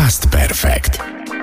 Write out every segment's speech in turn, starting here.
Past Perfect.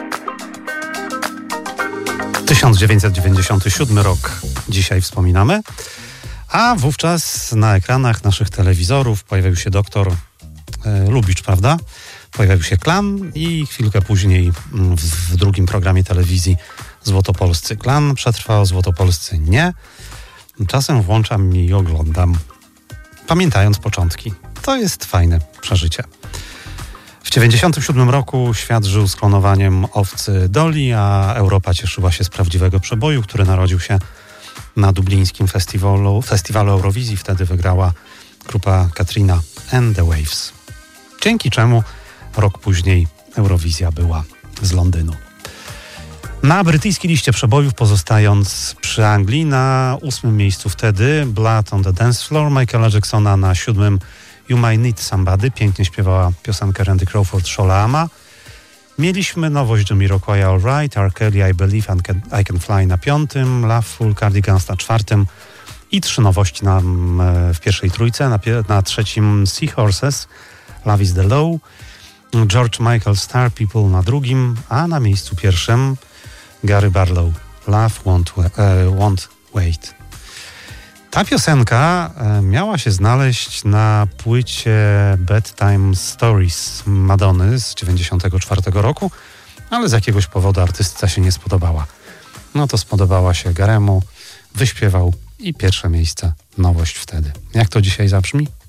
1997 rok dzisiaj wspominamy, a wówczas na ekranach naszych telewizorów pojawił się doktor Lubicz, prawda? Pojawił się Klan i chwilkę później w drugim programie telewizji Złotopolscy Klan przetrwał, Złotopolscy nie. Czasem włączam i oglądam, pamiętając początki. To jest fajne przeżycie. W 1997 roku świat żył z klonowaniem owcy Dolly, a Europa cieszyła się z prawdziwego przeboju, który narodził się na dublińskim festiwalu Eurowizji. Wtedy wygrała grupa Katrina and the Waves. Dzięki czemu rok później Eurowizja była z Londynu. Na brytyjskiej liście przebojów, pozostając przy Anglii, na 8. miejscu wtedy Blood on the Dance Floor Michaela Jacksona, na 7. You Might Need Somebody, pięknie śpiewała piosenkę Randy Crawford, Sholama. Mieliśmy nowość Jamiroquai, All Right, R. Kelly, I Believe I Can Fly na 5., Loveful Cardigans na 4. i 3 nowości w pierwszej trójce, na 3. Seahorses, Love is the Law, George Michael, Star People na 2., a na miejscu 1. Gary Barlow, Love Won't Wait. Ta piosenka miała się znaleźć na płycie Bedtime Stories Madonny z 1994 roku, ale z jakiegoś powodu artystka się nie spodobała. No to spodobała się Garemu, wyśpiewał i pierwsze miejsce, nowość wtedy. Jak to dzisiaj zabrzmi?